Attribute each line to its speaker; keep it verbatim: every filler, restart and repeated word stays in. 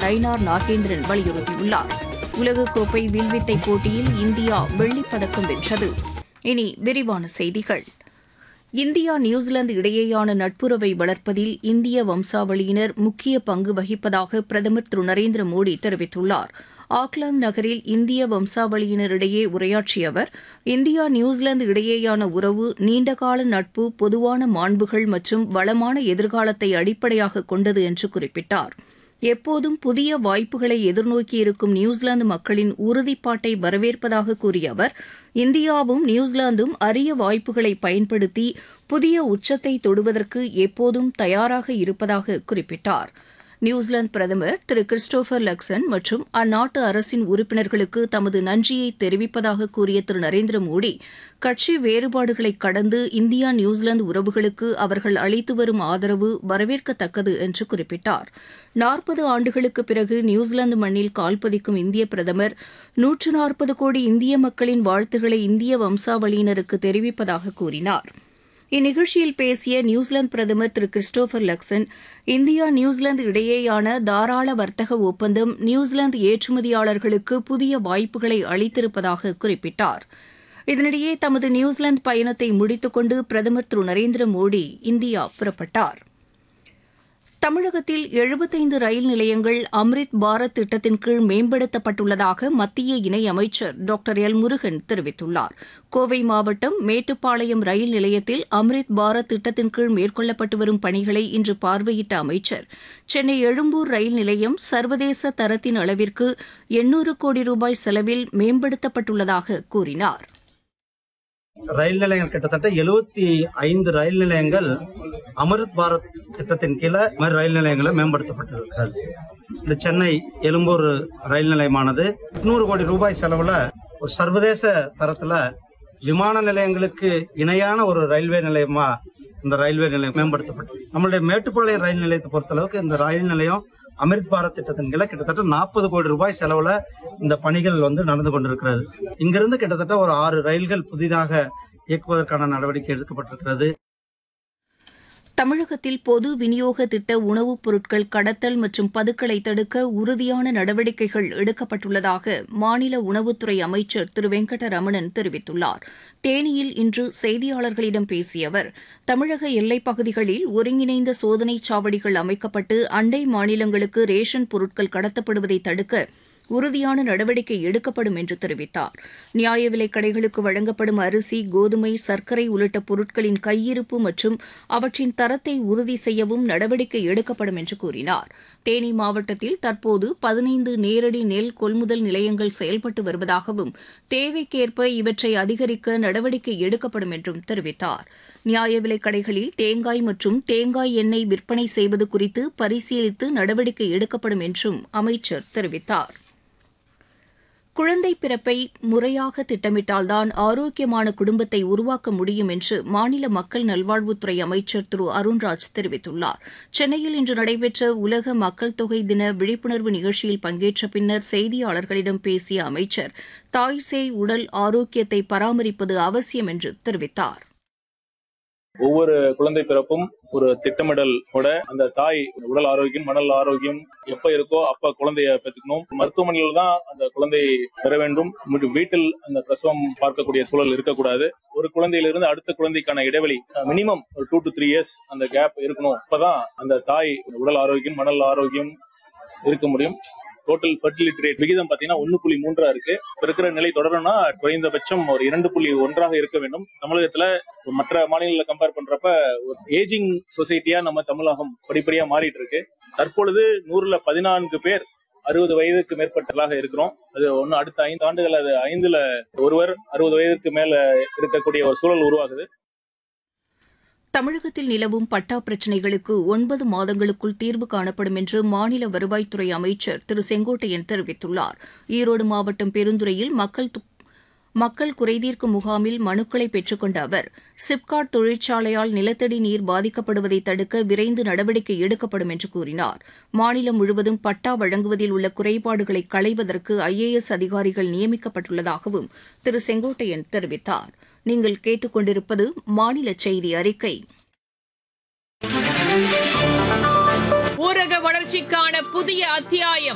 Speaker 1: நயினார் நாகேந்திரன் வலியுறுத்தியுள்ளார். உலகக்கோப்பை வில்வித்தை போட்டியில் இந்தியா வெள்ளிப் பதக்கம் வென்றது. இனி விரிவான செய்திகள். இந்தியா நியூசிலாந்து இடையேயான நட்புறவை வளர்ப்பதில் இந்திய வம்சாவளியினர் முக்கிய பங்கு வகிப்பதாக பிரதமர் திரு நரேந்திர மோடி தெரிவித்துள்ளார். ஆக்லாந்து நகரில் இந்திய வம்சாவளியினரிடையே உரையாற்றிய அவர், இந்தியா நியூசிலாந்து இடையேயான உறவு நீண்டகால நட்பு, பொதுவான மாண்புகள் மற்றும் வளமான எதிர்காலத்தை அடிப்படையாக கொண்டது என்று குறிப்பிட்டார். எப்போதும் புதிய வாய்ப்புகளை எதிர்நோக்கியிருக்கும் நியூசிலாந்து மக்களின் உறுதிப்பாட்டை வரவேற்பதாக கூறிய அவர், இந்தியாவும் நியூசிலாந்தும் அரிய வாய்ப்புகளை பயன்படுத்தி புதிய உச்சத்தை தொடுவதற்கு எப்போதும் தயாராக இருப்பதாக குறிப்பிட்டார். நியூசிலாந்து பிரதமர் திரு கிறிஸ்டோபர் லக்சன் மற்றும் அந்நாட்டு அரசின் உறுப்பினர்களுக்கு தமது நன்றியை தெரிவிப்பதாக கூறிய திரு நரேந்திர மோடி, கட்சி வேறுபாடுகளை கடந்து இந்தியா நியூசிலாந்து உறவுகளுக்கு அவர்கள் அளித்து வரும் ஆதரவு வரவேற்கத்தக்கது என்று குறிப்பிட்டார். நாற்பது ஆண்டுகளுக்கு பிறகு நியூசிலாந்து மண்ணில் கால்பதிக்கும் இந்திய பிரதமர் நூற்று நாற்பது கோடி இந்திய மக்களின் வாழ்த்துக்களை இந்திய வம்சாவளியினருக்கு தெரிவிப்பதாக கூறினார். இந்நிகழ்ச்சியில் பேசிய நியூசிலாந்து பிரதமர் திரு கிறிஸ்டோபர் லக்சன், இந்தியா நியூசிலாந்து இடையேயான தாராள வர்த்தக ஒப்பந்தம் நியூசிலாந்து ஏற்றுமதியாளர்களுக்கு புதிய வாய்ப்புகளை அளித்திருப்பதாக குறிப்பிட்டார். இதனிடையே தமது நியூசிலாந்து பயணத்தை முடித்துக் கொண்டு பிரதமர் திரு நரேந்திர மோடி இந்தியா புறப்பட்டார். தமிழகத்தில் எழுபத்தைந்து ரயில் நிலையங்கள் அம்ரித் பாரத் திட்டத்தின் கீழ் மேம்படுத்தப்பட்டுள்ளதாக மத்திய இணையமைச்சர் டாக்டர் எல் முருகன் தெரிவித்துள்ளார். கோவை மாவட்டம் மேட்டுப்பாளையம் ரயில் நிலையத்தில் அம்ரித் பாரத் திட்டத்தின் கீழ் மேற்கொள்ளப்பட்டு வரும் பணிகளை இன்று பார்வையிட்ட அமைச்சர், சென்னை எழும்பூர் ரயில் நிலையம் சர்வதேச தரத்தின் அளவிற்கு எண்ணூறு கோடி ரூபாய் செலவில் மேம்படுத்தப்பட்டுள்ளதாக கூறினார்.
Speaker 2: ரயில் நிலையங்கள் கிட்டத்தட்ட எழுபத்தி ஐந்து ரயில் நிலையங்கள் அமிர்த் பாரத் திட்டத்தின் கீழே ரயில் நிலையங்களை மேம்படுத்தப்பட்டிருக்கிறது. இந்த சென்னை எழும்பூர் ரயில் நிலையமானது எட்நூறு கோடி ரூபாய் செலவுல ஒரு சர்வதேச தரத்துல விமான நிலையங்களுக்கு இணையான ஒரு ரயில்வே நிலையமா இந்த ரயில்வே நிலையம் மேம்படுத்தப்பட்டது. நம்மளுடைய மேட்டுப்பாளையம் ரயில் நிலையத்தை பொறுத்தளவுக்கு இந்த ரயில் நிலையம் அமிர்த் பாரத் திட்டத்தின் கீழே கிட்டத்தட்ட நாற்பது கோடி ரூபாய் செலவுல இந்த பணிகள் வந்து நடந்து கொண்டிருக்கிறது. இங்கிருந்து கிட்டத்தட்ட ஒரு ஆறு ரயில்கள் புதிதாக இயக்குவதற்கான நடவடிக்கை எடுக்கப்பட்டிருக்கிறது.
Speaker 1: தமிழகத்தில் பொது விநியோக திட்ட உணவுப் பொருட்கள் கடத்தல் மற்றும் பதுக்கலை தடுக்க உறுதியான நடவடிக்கைகள் எடுக்கப்பட்டுள்ளதாக மாநில உணவுத்துறை அமைச்சர் திரு வெங்கடரமணன் தெரிவித்துள்ளார். தேனியில் இன்று செய்தியாளர்களிடம் பேசிய அவர், தமிழக எல்லைப் பகுதிகளில் ஒருங்கிணைந்த சோதனைச் சாவடிகள் அமைக்கப்பட்டு அண்டை மாநிலங்களுக்கு ரேஷன் பொருட்கள் கடத்தப்படுவதை தடுக்க உறுதியான நடவடிக்கை எடுக்கப்படும் என்று தெரிவித்தார். நியாய விலைக் கடைகளுக்கு வழங்கப்படும் அரிசி, கோதுமை, சர்க்கரை உள்ளிட்ட பொருட்களின் கையிருப்பு மற்றும் அவற்றின் தரத்தை உறுதி செய்யவும் நடவடிக்கை எடுக்கப்படும் என்று கூறினார். தேனி மாவட்டத்தில் தற்போது பதினைந்து நேரடி நெல் கொள்முதல் நிலையங்கள் செயல்பட்டு வருவதாகவும், தேவைக்கேற்ப இவற்றை அதிகரிக்க நடவடிக்கை எடுக்கப்படும் என்றும் தெரிவித்தார். நியாய விலைக் கடைகளில் தேங்காய் மற்றும் தேங்காய் எண்ணெய் விற்பனை செய்வது குறித்து பரிசீலித்து நடவடிக்கை எடுக்கப்படும் என்றும் அமைச்சர் தெரிவித்தார். குழந்தை பிறப்பை முறையாக திட்டமிட்டால்தான் ஆரோக்கியமான குடும்பத்தை உருவாக்க முடியும் என்று மாநில மக்கள் நல்வாழ்வுத்துறை அமைச்சர் திரு அருண்ராஜ் தெரிவித்துள்ளார். சென்னையில் இன்று நடைபெற்ற உலக மக்கள் தொகை தின விழிப்புணர்வு நிகழ்ச்சியில் பங்கேற்ற பின்னர் செய்தியாளர்களிடம் பேசிய அமைச்சர், தாய் சேய் உடல் ஆரோக்கியத்தை பராமரிப்பது அவசியம் என்று தெரிவித்தார்.
Speaker 3: ஒவ்வொரு குழந்தை பிறப்பும் ஒரு திட்டமிடலோட அந்த தாய் உடல் ஆரோக்கியம், மனநல ஆரோக்கியம் எப்ப இருக்கோ அப்ப குழந்தைய பெற்றுக்கணும். மருத்துவமனையில் தான் அந்த குழந்தை பெற வேண்டும். வீட்டில் அந்த பிரசவம் பார்க்கக்கூடிய சூழல் இருக்கக்கூடாது. ஒரு குழந்தையிலிருந்து அடுத்த குழந்தைக்கான இடைவெளி மினிமம் ஒரு டூ டு த்ரீ இயர்ஸ் அந்த கேப் இருக்கணும். அப்பதான் அந்த தாய் உடல் ஆரோக்கியம், மனநல ஆரோக்கியம் இருக்க முடியும். டோட்டல் ஃபெர்டிலிட்டி ரேட் விகிதம் பாத்தீங்கன்னா ஒன்னு புள்ளி மூன்றா இருக்கு. இருக்கிற நிலை தொடரணும்னா குறைந்தபட்சம் ஒரு இரண்டு புள்ளி ஒன்றாக இருக்க வேண்டும். தமிழகத்துல மற்ற மாநிலங்களை கம்பேர் பண்றப்ப ஒரு ஏஜிங் சொசைட்டியா நம்ம தமிழகம் படிப்படியா மாறிட்டு இருக்கு. தற்பொழுது நூறுல பதினான்கு பேர் அறுபது வயதுக்கு மேற்பட்டதாக இருக்கிறோம். அது ஒன்னு அடுத்த ஐந்து ஆண்டுகள் அது ஐந்துல ஒருவர் அறுபது வயதுக்கு மேல இருக்கக்கூடிய ஒரு சூழல் உருவாகுது.
Speaker 1: தமிழகத்தில் நிலவும் பட்டா பிரச்சினைகளுக்கு ஒன்பது மாதங்களுக்குள் தீர்வு காணப்படும் என்று மாநில வருவாய்த்துறை அமைச்சர் திரு செங்கோட்டையன் தெரிவித்துள்ளார். ஈரோடு மாவட்டம் பெருந்துறையில் மக்கள் மக்கள் குறைதீர்க்கும் முகாமில் மனுக்களை பெற்றுக்கொண்ட அவர், சிப்காட் தொழிற்சாலையால் நிலத்தடி நீர் பாதிக்கப்படுவதை தடுக்க விரைந்து நடவடிக்கை எடுக்கப்படும் என்று கூறினார். மாநிலம் முழுவதும் பட்டா வழங்குவதில் உள்ள குறைபாடுகளை களைவதற்கு ஐ ஏ எஸ் அதிகாரிகள் நியமிக்கப்பட்டுள்ளதாகவும் திரு செங்கோட்டையன் தெரிவித்தார். நீங்கள் கேட்டுக்கொண்டிருப்பது மாநில செய்தி அறிக்கை.
Speaker 4: ஊரக வளர்ச்சிக்கான புதிய அத்தியாயம்.